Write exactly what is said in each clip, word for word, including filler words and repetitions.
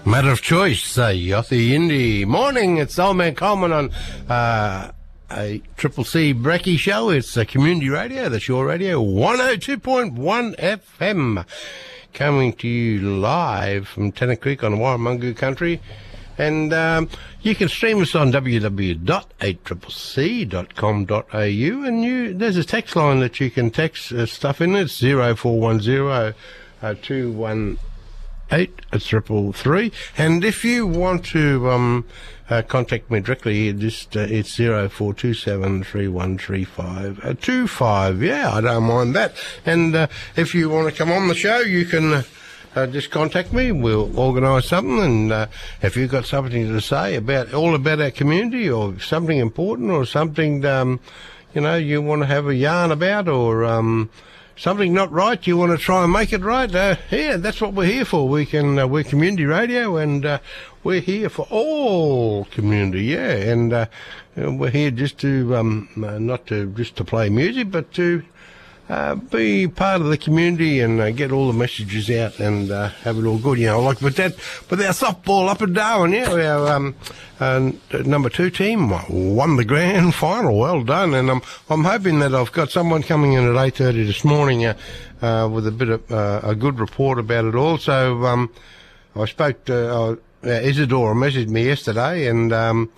Matter of choice, uh, Yossi Indy. Morning, it's Old Man Coleman on uh, a Triple C Brekkie show. It's a community radio, the Shore Radio, one oh two point one F M. Coming to you live from Tennant Creek on the Warramungu country. And um, you can stream us on w w w dot eight c c c dot com dot a u. And you, there's a text line that you can text uh, stuff in. It's zero four one zero two one eight triple three. And if you want to um, uh, contact me directly, just uh, it's zero four two seven three one three five two five. Yeah, I don't mind that. And uh, if you want to come on the show, you can uh, uh, just contact me. We'll organise something. And uh, if you've got something to say about all about our community, or something important, or something um, you know you want to have a yarn about, or um, something not right, you want to try and make it right, uh, yeah, that's what we're here for. We can, uh, we're community radio, and uh, we're here for all community, yeah, and uh, we're here just to, um, uh, not to just to play music, but to uh, be part of the community and uh, get all the messages out and uh, have it all good, you know, like with that, with our softball up and down, yeah, our um, uh, number two team won the grand final. Well done. And I'm I'm hoping that I've got someone coming in at eight thirty this morning uh, uh, with a bit of uh, a good report about it all. So um, I spoke to uh, Isadora messaged me yesterday, and um,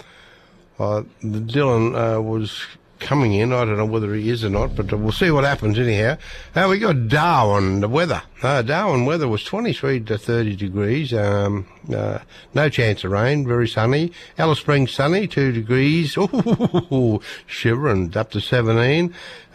uh, Dylan uh, was coming in. I don't know whether he is or not, but we'll see what happens anyhow. Uh, we got Darwin, the weather. Uh, Darwin weather was twenty-three to thirty degrees. Um, uh, no chance of rain, very sunny. Alice Springs sunny, two degrees. Ooh, shivering, up to seventeen.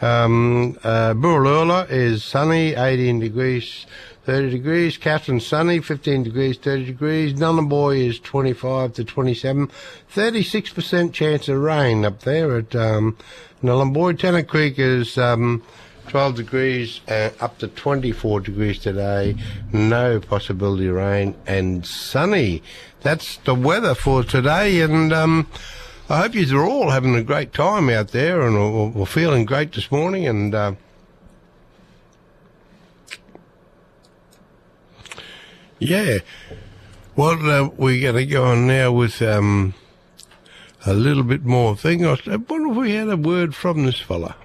Um, uh, Buralula is sunny, eighteen degrees, thirty degrees. Catherine sunny, fifteen degrees, thirty degrees. Nullarbor is twenty-five to twenty-seven. thirty-six percent chance of rain up there at um, Nullarbor. Tennant Creek is um, twelve degrees, uh, up to twenty-four degrees today. No possibility of rain, and sunny. That's the weather for today, and um, I hope you are all having a great time out there, and we're, we're feeling great this morning, and uh, yeah. Well, uh, we're going to go on now with um, a little bit more thing. I wonder if we had a word from this fella.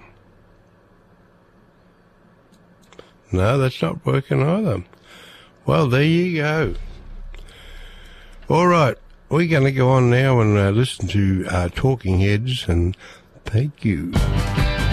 No, that's not working either. Well, there you go. All right, we're going to go on now and uh, listen to uh, Talking Heads, and thank you.